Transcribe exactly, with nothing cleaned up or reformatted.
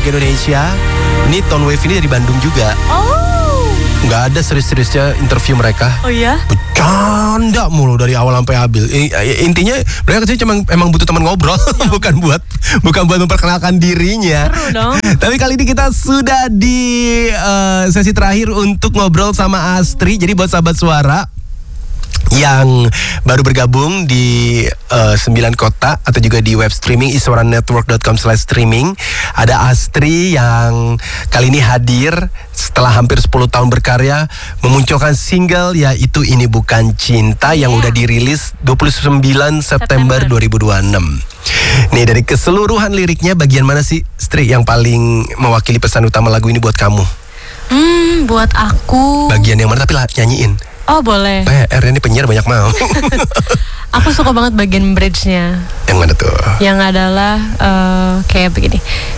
ke Indonesia. Ini Tone Wave ini dari Bandung juga. Oh. Nggak ada serius-seriusnya interview mereka. Oh ya? Bercanda mulu dari awal sampai habis. Intinya mereka sih cuma emang butuh teman ngobrol, ya. bukan buat bukan buat memperkenalkan dirinya. Seru dong. Tapi kali ini kita sudah di uh, sesi terakhir untuk ngobrol sama Astri. Jadi buat sahabat suara yang baru bergabung di uh, sembilan kota atau juga di web streaming iswaranetwork dot com slash streaming, ada Astri yang kali ini hadir setelah hampir sepuluh tahun berkarya memunculkan single yaitu Ini Bukan Cinta yang yeah. udah dirilis dua puluh sembilan September dua ribu dua puluh enam. Nih, dari keseluruhan liriknya bagian mana sih, Astri, yang paling mewakili pesan utama lagu ini buat kamu? Hmm, buat aku. Bagian yang mana tapi lah nyanyiin. Oh boleh. P R ini penyiar banyak mau. Aku suka banget bagian bridge-nya. Yang mana tuh? Yang adalah uh, kayak begini.